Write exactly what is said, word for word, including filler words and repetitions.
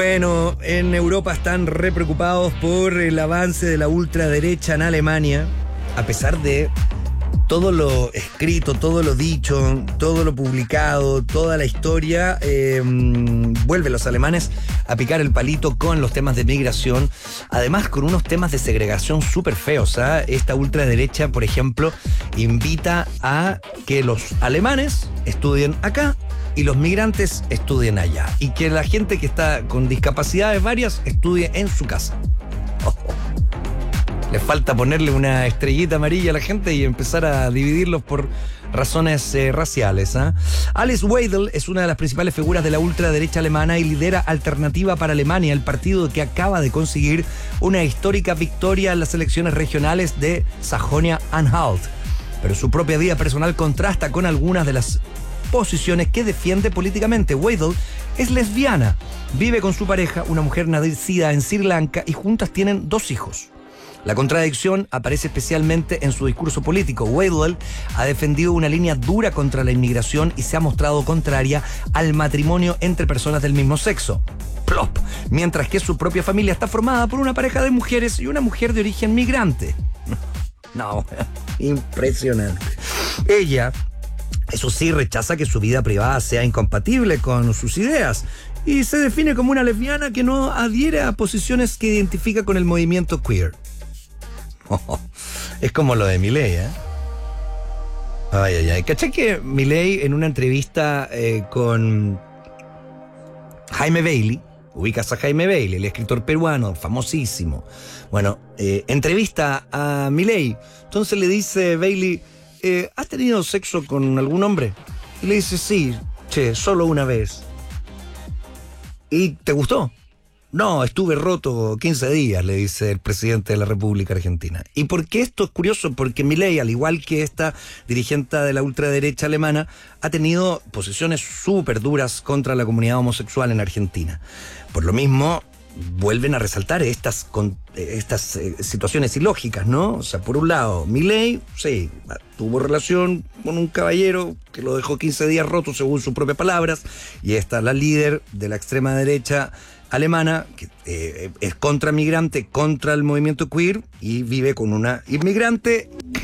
Bueno, en Europa están re preocupados por el avance de la ultraderecha en Alemania, a pesar de todo lo escrito, todo lo dicho, todo lo publicado, toda la historia, eh, vuelven los alemanes a picar el palito con los temas de migración, además con unos temas de segregación súper feos. ¿eh? Esta ultraderecha, por ejemplo, invita a que los alemanes estudien acá y los migrantes estudien allá, y que la gente que está con discapacidades varias estudie en su casa. Oh, oh. Les falta ponerle una estrellita amarilla a la gente y empezar a dividirlos por razones eh, raciales. ¿eh? Alice Weidel es una de las principales figuras de la ultraderecha alemana y lidera Alternativa para Alemania, el partido que acaba de conseguir una histórica victoria en las elecciones regionales de Sajonia-Anhalt. Pero su propia vida personal contrasta con algunas de las posiciones que defiende políticamente. Weidel es lesbiana, vive con su pareja, una mujer nacida en Sri Lanka, y juntas tienen dos hijos. La contradicción aparece especialmente en su discurso político. Weidel ha defendido una línea dura contra la inmigración y se ha mostrado contraria al matrimonio entre personas del mismo sexo. Plop. Mientras que su propia familia está formada por una pareja de mujeres y una mujer de origen migrante. No, impresionante. Ella, eso sí, rechaza que su vida privada sea incompatible con sus ideas y se define como una lesbiana que no adhiere a posiciones que identifica con el movimiento queer. Oh, es como lo de Milei, ¿eh? Ay, ay, ay. ¿Cachai que Milei en una entrevista eh, con Jaime Bailey, ubicas a Jaime Bailey, el escritor peruano, famosísimo? Bueno, eh, entrevista a Milei. Entonces le dice Bailey, eh, ¿has tenido sexo con algún hombre? Y le dice, sí, che, solo una vez. ¿Y te gustó? No, estuve roto quince días, le dice el presidente de la República Argentina. ¿Y por qué esto es curioso? Porque Milei, al igual que esta dirigente de la ultraderecha alemana, ha tenido posiciones súper duras contra la comunidad homosexual en Argentina. Por lo mismo, vuelven a resaltar estas, con, estas eh, situaciones ilógicas, ¿no? O sea, por un lado, Milei, sí, tuvo relación con un caballero que lo dejó quince días roto, según sus propias palabras, y esta, la líder de la extrema derecha alemana, que eh, es contra migrante, contra el movimiento queer, y vive con una inmigrante